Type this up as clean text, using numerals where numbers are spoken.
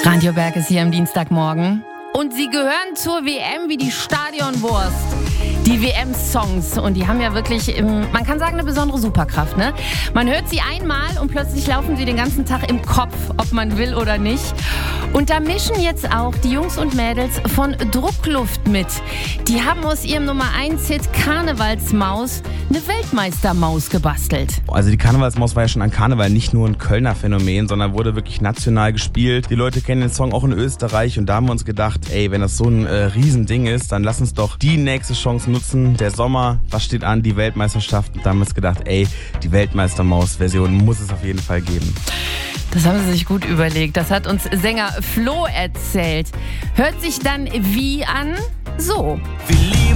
Radio Berg ist hier am Dienstagmorgen und sie gehören zur WM wie die Stadionwurst. Die WM-Songs, und die haben ja wirklich, man kann sagen, eine besondere Superkraft, ne? Man hört sie einmal und plötzlich laufen sie den ganzen Tag im Kopf, ob man will oder nicht. Und da mischen jetzt auch die Jungs und Mädels von Druckluft mit. Die haben aus ihrem Nummer 1-Hit Karnevalsmaus eine Weltmeistermaus gebastelt. Also die Karnevalsmaus war ja schon an Karneval nicht nur ein Kölner Phänomen, sondern wurde wirklich national gespielt. Die Leute kennen den Song auch in Österreich und da haben wir uns gedacht, ey, wenn das so ein Riesending ist, dann lass uns doch die nächste Chance nutzen. Der Sommer, was steht an? Die Weltmeisterschaft. Und da haben wir uns gedacht, ey, die Weltmeistermaus-Version muss es auf jeden Fall geben. Das haben sie sich gut überlegt. Das hat uns Sänger Flo erzählt. Hört sich dann wie an? So.